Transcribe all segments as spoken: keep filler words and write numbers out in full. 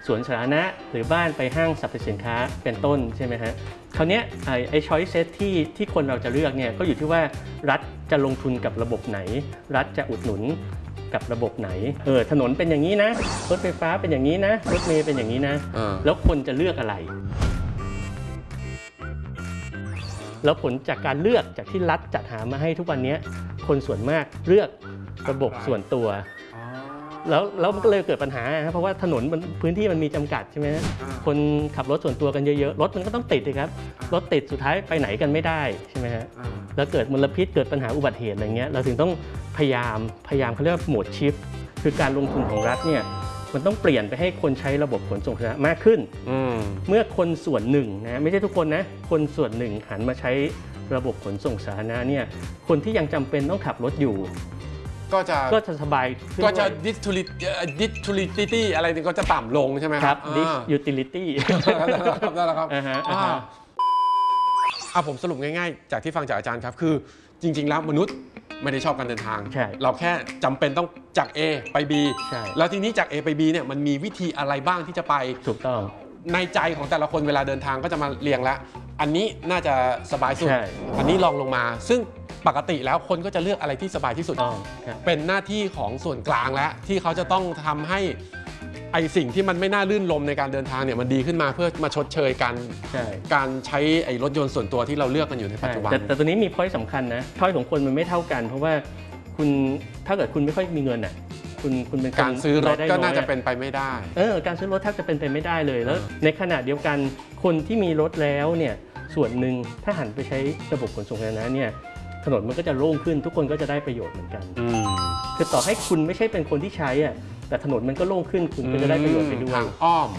สวนสาธารณะหรือบ้านไปห้างสรรพสินค้าเป็นต้นใช่ไหมฮะคราวนี้ไอ้ไอ้ช้อยเซตที่ที่คนเราจะเลือกเนี่ยก็อยู่ที่ว่ารัฐจะลงทุนกับระบบไหนรัฐจะอุดหนุนกับระบบไหนเออถนนเป็นอย่างนี้นะรถไฟฟ้าเป็นอย่างนี้นะรถเมล์เป็นอย่างนี้นะแล้วคนจะเลือกอะไรแล้วผลจากการเลือกจากที่รัฐจัดหามาให้ทุกวันนี้คนส่วนมากเลือกระบบส่วนตัวแล้วแล้วมันก็เลยเกิดปัญหาครับเพราะว่าถนนมันพื้นที่มันมีจำกัดใช่ไหมคนขับรถส่วนตัวกันเยอะๆรถมันก็ต้องติดเลยครับรถติดสุดท้ายไปไหนกันไม่ได้ใช่ไหมฮะแล้วเกิดมลพิษเกิดปัญหาอุบัติเหตุอะไรเงี้ยเราถึงต้องพยายามพยายามเขาเรียกว่าโหมดชิฟต์คือการลงทุนของรัฐเนี่ยมันต้องเปลี่ยนไปให้คนใช้ระบบขนส่งสาธารณะมากขึ้นเมื่อคนส่วนหนึ่งนะไม่ใช่ทุกคนนะคนส่วนหนึ่งหันมาใช้ระบบขนส่งสาธารณะเนี่ยคนที่ยังจำเป็นต้องขับรถอยู่ก็จะก็จะสบายก็จะ distutility อะไรนี่ก็จะต่ำลงใช่ไหมครับ utility นั่นแหละครับอ่าผมสรุปง่ายๆจากที่ฟังจากอาจารย์ครับคือจริงๆแล้วมนุษย์ไม่ได้ชอบการเดินทางเราแค่จำเป็นต้องจาก A ไป B แล้วทีนี้จาก A ไป B เนี่ยมันมีวิธีอะไรบ้างที่จะไปถูกต้องในใจของแต่ละคนเวลาเดินทางก็จะมาเรียงแล้วอันนี้น่าจะสบายสุดอันนี้ลองลงมาซึ่งปกติแล้วคนก็จะเลือกอะไรที่สบายที่สุดเป็นหน้าที่ของส่วนกลางแล้วที่เขาจะต้องทำให้ไอสิ่งที่มันไม่น่าลื่นลมในการเดินทางเนี่ยมันดีขึ้นมาเพื่อมาชดเชยการการใช้ไอรถยนต์ส่วนตัวที่เราเลือกกันอยู่ในปัจจุบันแต่ตัวนี้มีพอยต์สำคัญนะพอยต์ของคนมันไม่เท่ากันเพราะว่าคุณถ้าเกิดคุณไม่ค่อยมีเงินอ่ะคุณคุณเป็นการซื้อรถก็น่าจะเป็นไปไม่ได้เออการซื้อรถแทบจะเป็นไปไม่ได้เลยแล้วในขณะเดียวกันคนที่มีรถแล้วเนี่ยส่วนหนึ่งถ้าหันไปใช้ระบบขนส่งสาธารณะเนี่ยถนนมันก็จะโล่งขึ้นทุกคนก็จะได้ประโยชน์เหมือนกันคือต่อให้คุณไม่ใช่เป็นคนที่ใช้อ่ะแต่ถนนมันก็โล่งขึ้นคุณก็จะได้ประโยชน์ไปด้วยทางอ้อม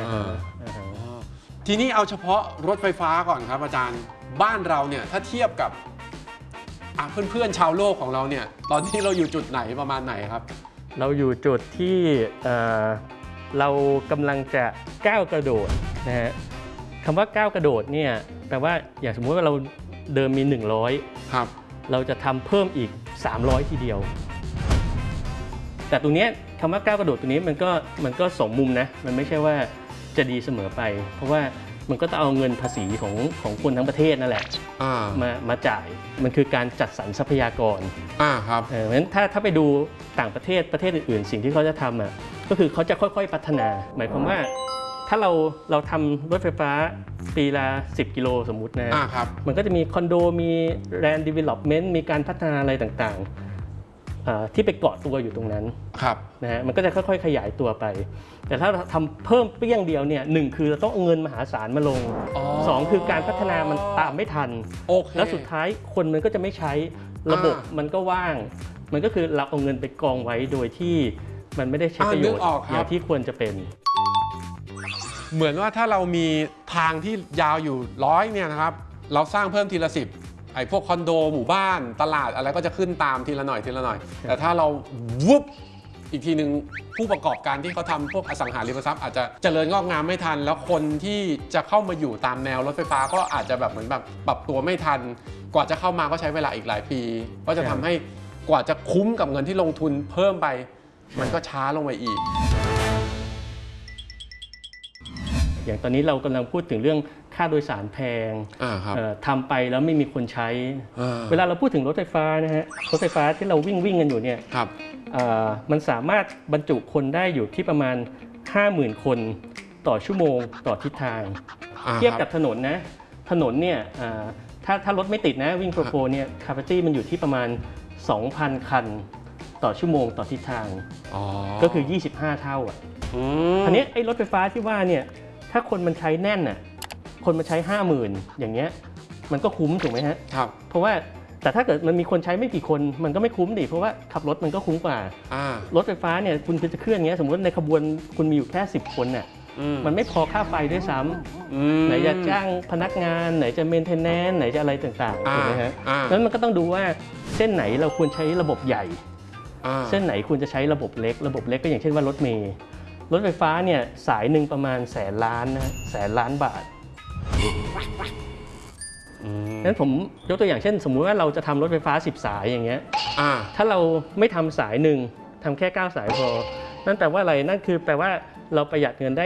ทีนี้เอาเฉพาะรถไฟฟ้าก่อนครับอาจารย์บ้านเราเนี่ยถ้าเทียบกับเพื่อนๆชาวโลกของเราเนี่ยตอนที่เราอยู่จุดไหนประมาณไหนครับเราอยู่จุดที่เรากำลังจะก้าวกระโดดนะฮะคำว่าก้าวกระโดดเนี่ยแปลว่าอย่างสมมติว่าเราเดิมมีหนึ่งร้อยครับเราจะทำเพิ่มอีกสามร้อยทีเดียวแต่ตรงนี้คำว่าก้าวกระโดดตัวนี้มันก็มันก็สองมุมนะมันไม่ใช่ว่าจะดีเสมอไปเพราะว่ามันก็ต้องเอาเงินภาษีของของคนทั้งประเทศนั่นแหละมามาจ่ายมันคือการจัดสรรทรัพยากรอ่าครับเพราะฉะนั้นถ้าถ้าไปดูต่างประเทศประเทศอื่นๆสิ่งที่เขาจะทำอ่ะก็คือเขาจะค่อยๆพัฒนาหมายความว่าถ้าเราเราทำรถไฟฟ้าปีละสิบกิโลสมมุตินะมันก็จะมีคอนโดมีแลนด์ดีเวล็อปเมนต์มีการพัฒนาอะไรต่างๆที่ไปเกาะตัวอยู่ตรงนั้นนะฮะมันก็จะค่อยๆขยายตัวไปแต่ถ้าทำเพิ่มเปี้ยงเดียวเนี่ยหนึ่งคือเราต้องเอาเงินมหาศาลมาลงสองคือการพัฒนามันตามไม่ทันแล้วสุดท้ายคนมันก็จะไม่ใช้ระบบมันก็ว่างมันก็คือเราเอาเงินไปกองไว้โดยที่มันไม่ได้ใช้ประโยชน์อย่างที่ควรจะเป็นเหมือนว่าถ้าเรามีทางที่ยาวอยู่ร้อยเนี่ยนะครับเราสร้างเพิ่มทีละสิบไอ้พวกคอนโดหมู่บ้านตลาดอะไรก็จะขึ้นตามทีละหน่อยทีละหน่อยแต่ถ้าเราวุบอีกทีหนึ่งผู้ประกอบการที่เขาทำพวกอสังหาริมทรัพย์อาจจะเจริญงอกงามไม่ทันแล้วคนที่จะเข้ามาอยู่ตามแนวรถไฟฟ้าก็อาจจะแบบเหมือนแบบปรับตัวไม่ทันกว่าจะเข้ามาก็ใช้เวลาอีกหลายปีก็จะทำให้กว่าจะคุ้มกับเงินที่ลงทุนเพิ่มไปมันก็ช้าลงไปอีกอย่างตอนนี้เรากำลังพูดถึงเรื่องค่าโดยสารแพงทำไปแล้วไม่มีคนใช้เวลาเราพูดถึงรถไฟฟ้านะฮะรถไฟฟ้าที่เราวิ่งวิ่งกันอยู่เนี่ยมันสามารถบรรจุคนได้อยู่ที่ประมาณ ห้าหมื่น คนต่อชั่วโมงต่อทิศทางเทียบกับถนนนะถนนเนี่ยถ้าถ้ารถไม่ติดนะวิ่งโปรโฟเนี่ย capacity มันอยู่ที่ประมาณ สองพัน คันต่อชั่วโมงต่อทิศทางก็คือยี่สิบห้าเท่าอ่ะทีนี้ไอ้รถไฟฟ้าที่ว่าเนี่ยถ้าคนมันใช้แน่นน่ะคนมันใช้ ห้าหมื่น อย่างเงี้ยมันก็คุ้มถูกไหมฮะครับเพราะว่าแต่ถ้าเกิดมันมีคนใช้ไม่กี่คนมันก็ไม่คุ้มดิเพราะว่าขับรถมันก็คุ้มกว่ารถไฟฟ้าเนี่ยคุณจะเคลื่อนอย่างเงี้ยสมมติในขบวนคุณมีอยู่แค่สิบคนน่ะมันไม่พอค่าไฟด้วยซ้ำไหนจะจ้างพนักงานไหนจะเมนเทนแนนซ์ไหนจะอะไรต่างๆถูกไหมฮะนั้นมันก็ต้องดูว่าเส้นไหนเราควรใช้ระบบใหญ่เส้นไหนควรจะใช้ระบบเล็กระบบเล็กก็อย่างเช่นว่ารถเมล์รถไฟฟ้าเนี่ยสายหนึ่งประมาณแสนล้านนะแสนล้านบาทงั้นผมยกตัวอย่างเช่นสมมุติว่าเราจะทำรถไฟฟ้าสิบสายอย่างเงี้ยถ้าเราไม่ทำสายหนึ่งทำแค่เก้าสายพอนั่นแปลว่าอะไรนั่นคือแปลว่าเราประหยัดเงินได้